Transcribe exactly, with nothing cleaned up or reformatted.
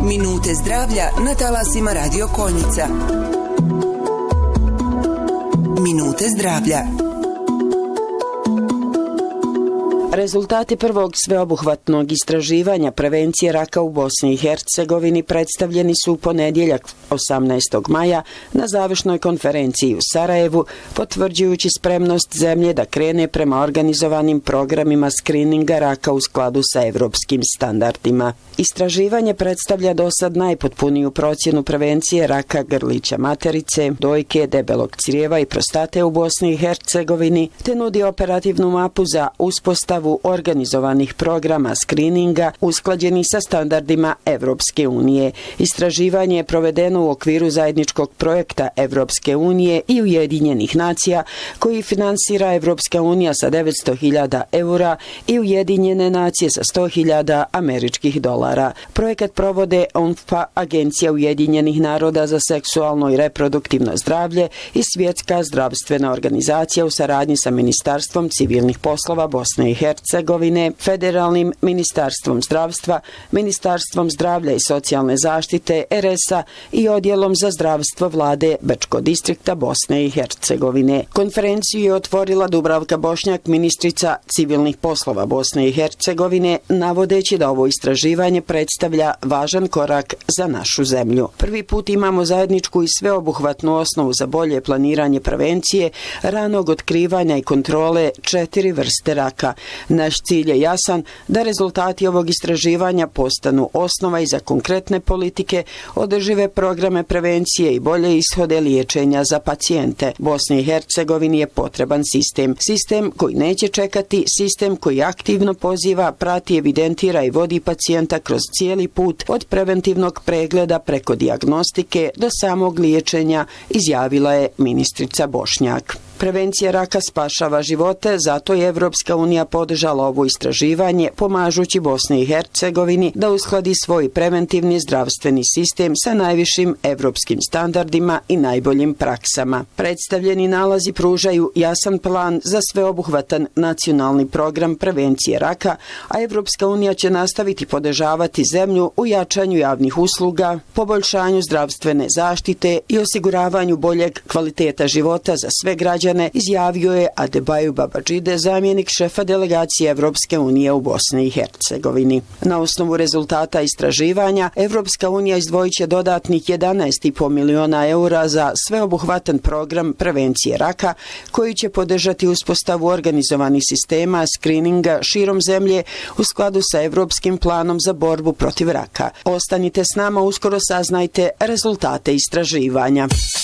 Minute zdravlja na talasima Radio Konjica. Minute zdravlja. Rezultati prvog sveobuhvatnog istraživanja prevencije raka u Bosni i Hercegovini predstavljeni su u ponedjeljak osamnaestog maja na završnoj konferenciji u Sarajevu, potvrđujući spremnost zemlje da krene prema organizovanim programima skrininga raka u skladu sa evropskim standardima. Istraživanje predstavlja dosad najpotpuniju procjenu prevencije raka grlića materice, dojke, debelog crijeva i prostate u Bosni i Hercegovini, te nudi operativnu mapu za uspostavu organizovanih programa skrininga usklađeni sa standardima Evropske unije. Istraživanje je provedeno u okviru zajedničkog projekta Evropske unije i Ujedinjenih nacija koji finansira Evropska unija sa devetsto hiljada eura i Ujedinjene nacije sa sto hiljada američkih dolara. Projekat provode O N F P A, Agencija Ujedinjenih naroda za seksualno i reproduktivno zdravlje i Svjetska zdravstvena organizacija u saradnji sa Ministarstvom civilnih poslova Bosne i Hercegovine, Federalnim ministarstvom zdravstva, Ministarstvom zdravlja i socijalne zaštite R S A i Odjelom za zdravstvo vlade Bečko distrikta Bosne i Hercegovine. Konferenciju je otvorila Dubravka Bošnjak, ministrica civilnih poslova Bosne i Hercegovine, navodeći da ovo istraživanje predstavlja važan korak za našu zemlju. Prvi put imamo zajedničku i sveobuhvatnu osnovu za bolje planiranje prevencije, ranog otkrivanja i kontrole četiri vrste raka. Naš cilj je jasan da rezultati ovog istraživanja postanu osnova i za konkretne politike, održive programe prevencije i bolje ishode liječenja za pacijente. Bosni i Hercegovini je potreban sistem. Sistem koji neće čekati, sistem koji aktivno poziva, prati, evidentira i vodi pacijenta kroz cijeli put od preventivnog pregleda preko dijagnostike do samog liječenja, izjavila je ministrica Bošnjak. Prevencija raka spašava živote, zato je Evropska unija podržala ovo istraživanje, pomažući Bosni i Hercegovini da uskladi svoj preventivni zdravstveni sistem sa najvišim evropskim standardima i najboljim praksama. Predstavljeni nalazi pružaju jasan plan za sveobuhvatan nacionalni program prevencije raka, a Evropska unija će nastaviti podržavati zemlju u jačanju javnih usluga, poboljšanju zdravstvene zaštite i osiguravanju boljeg kvaliteta života za sve građane, izjavio je Adebayo Babadžide, zamjenik šefa delegacije Evropske unije u Bosni i Hercegovini. Na osnovu rezultata istraživanja, Evropska unija izdvojit će dodatnih jedanaest i po miliona eura za sveobuhvatan program prevencije raka, koji će podržati uspostavu organizovanih sistema skrininga širom zemlje u skladu sa Evropskim planom za borbu protiv raka. Ostanite s nama, uskoro saznajte rezultate istraživanja.